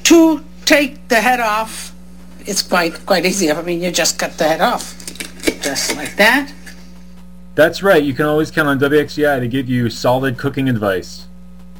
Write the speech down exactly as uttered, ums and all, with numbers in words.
to take the head off, it's quite quite easy. I mean, you just cut the head off, just like that. That's right. You can always count on W X C I to give you solid cooking advice.